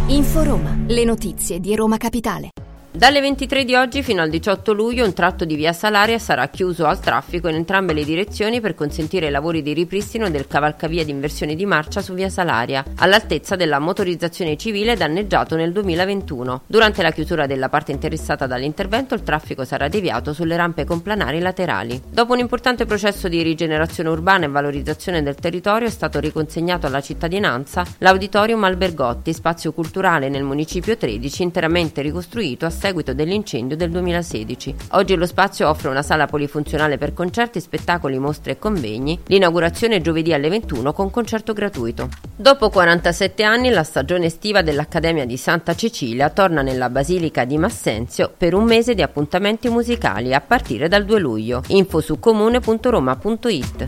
InfoRoma, le notizie di Roma Capitale. Dalle 23 di oggi fino al 18 luglio un tratto di via Salaria sarà chiuso al traffico in entrambe le direzioni per consentire i lavori di ripristino del cavalcavia di inversione di marcia su via Salaria, all'altezza della motorizzazione civile danneggiato nel 2021. Durante la chiusura della parte interessata dall'intervento il traffico sarà deviato sulle rampe complanari laterali. Dopo un importante processo di rigenerazione urbana e valorizzazione del territorio è stato riconsegnato alla cittadinanza l'Auditorium Albergotti, spazio culturale nel municipio 13 interamente ricostruito a seguito dell'incendio del 2016. Oggi lo spazio offre una sala polifunzionale per concerti, spettacoli, mostre e convegni. L'inaugurazione è giovedì alle 21 con concerto gratuito. Dopo 47 anni la stagione estiva dell'Accademia di Santa Cecilia torna nella Basilica di Massenzio per un mese di appuntamenti musicali a partire dal 2 luglio. Info su comune.roma.it.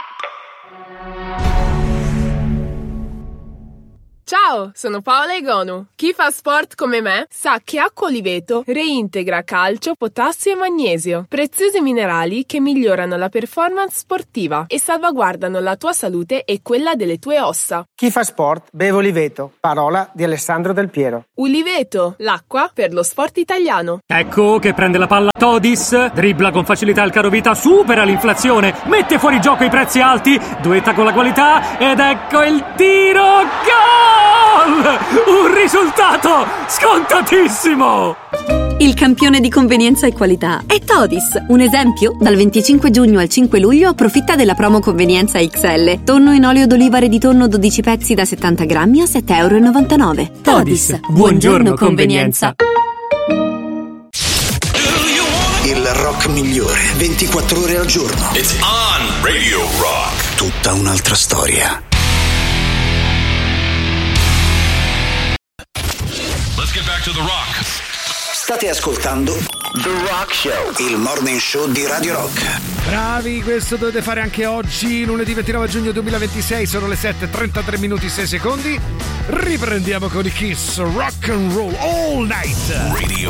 Ciao, sono Paola Egonu. Chi fa sport come me sa che acqua Oliveto reintegra calcio, potassio e magnesio, preziosi minerali che migliorano la performance sportiva e salvaguardano la tua salute e quella delle tue ossa. Chi fa sport beve Oliveto, parola di Alessandro Del Piero. Oliveto, l'acqua per lo sport italiano. Ecco che prende la palla Todis, dribbla con facilità il carovita, supera l'inflazione, mette fuori gioco i prezzi alti, duetta con la qualità ed ecco il tiro, gol! Un risultato scontatissimo! Il campione di convenienza e qualità è Todis. Un esempio? Dal 25 giugno al 5 luglio approfitta della promo Convenienza XL. Tonno in olio d'oliva di tonno 12 pezzi da 70 grammi a 7,99 €. Todis. Buongiorno convenienza. Il rock migliore, 24 ore al giorno. It's on Radio Rock. Tutta un'altra storia. Let's get back to the rock. State ascoltando The Rock Show, il morning show di Radio Rock. Bravi, questo dovete fare anche oggi, lunedì 29 giugno 2026, sono le 7:33 minuti 6 secondi. Riprendiamo con i Kiss Rock and Roll All Night. Radio